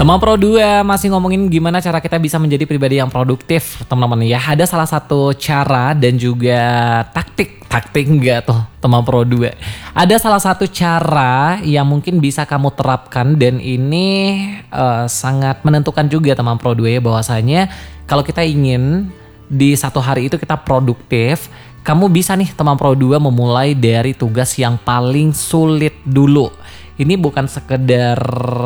Teman Pro 2 masih ngomongin gimana cara kita bisa menjadi pribadi yang produktif, teman-teman ya. Ada salah satu cara dan juga taktik enggak tuh teman Pro 2. Ada salah satu cara yang mungkin bisa kamu terapkan dan ini sangat menentukan juga teman Pro 2 ya, bahwasanya kalau kita ingin di satu hari itu kita produktif, kamu bisa nih teman Pro 2 memulai dari tugas yang paling sulit dulu. Ini bukan sekedar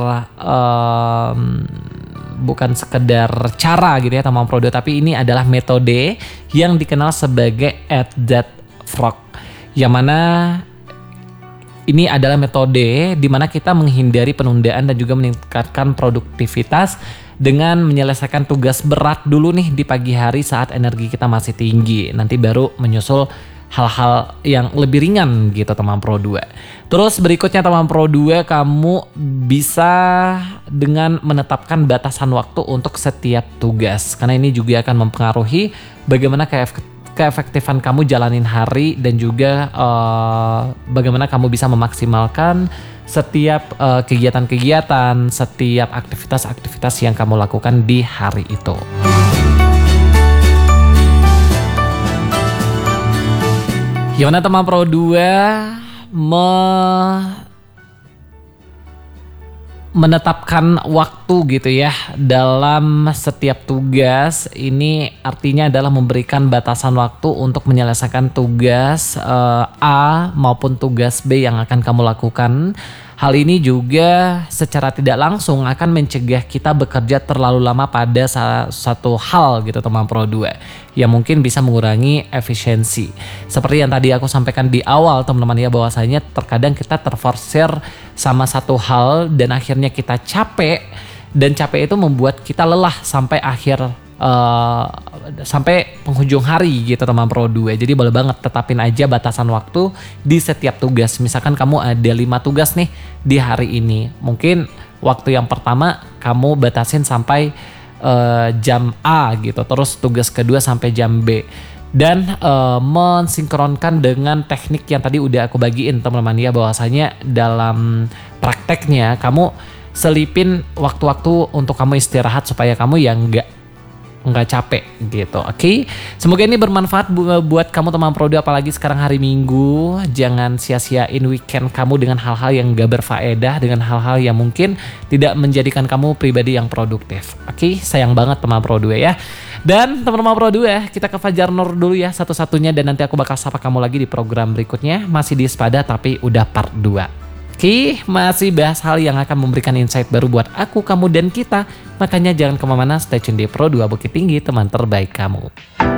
cara gitu ya teman Pro 2, tapi ini adalah metode yang dikenal sebagai Eat That Frog. Yang mana ini adalah metode di mana kita menghindari penundaan dan juga meningkatkan produktivitas dengan menyelesaikan tugas berat dulu nih di pagi hari saat energi kita masih tinggi. Nanti baru menyusul hal-hal yang lebih ringan gitu teman Pro 2. Terus berikutnya teman Pro 2, kamu bisa dengan menetapkan batasan waktu untuk setiap tugas. Karena ini juga akan mempengaruhi bagaimana keefektifan kamu jalanin hari dan juga bagaimana kamu bisa memaksimalkan setiap kegiatan-kegiatan, setiap aktivitas-aktivitas yang kamu lakukan di hari itu. Gimana teman Pro 2 menetapkan waktu gitu ya dalam setiap tugas? Ini artinya adalah memberikan batasan waktu untuk menyelesaikan tugas A maupun tugas B yang akan kamu lakukan. Hal ini juga secara tidak langsung akan mencegah kita bekerja terlalu lama pada satu hal gitu teman Pro 2, yang mungkin bisa mengurangi efisiensi. Seperti yang tadi aku sampaikan di awal teman-teman ya, bahwasanya terkadang kita terforsir sama satu hal dan akhirnya kita capek, dan capek itu membuat kita lelah sampai sampai penghujung hari gitu teman Pro 2. Jadi boleh banget tetapin aja batasan waktu di setiap tugas. Misalkan kamu ada 5 tugas nih di hari ini, mungkin waktu yang pertama kamu batasin sampai jam A gitu, terus tugas kedua sampai jam B, dan mensinkronkan dengan teknik yang tadi udah aku bagiin teman-teman ya, bahwasanya dalam prakteknya kamu selipin waktu-waktu untuk kamu istirahat supaya kamu yang nggak capek gitu. Oke? Semoga ini bermanfaat buat kamu teman Pro 2, apalagi sekarang hari Minggu. Jangan sia-siain weekend kamu dengan hal-hal yang gak berfaedah, dengan hal-hal yang mungkin tidak menjadikan kamu pribadi yang produktif. Oke? Sayang banget teman Pro 2 ya. Dan teman-teman Pro 2, kita ke Fajar Nur dulu ya satu-satunya, dan nanti aku bakal sapa kamu lagi di program berikutnya. Masih di Sepada tapi udah part 2. Oke, masih bahas hal yang akan memberikan insight baru buat aku, kamu, dan kita. Makanya jangan kemana-mana, stay tune di Pro 2 Bukit Tinggi, teman terbaik kamu.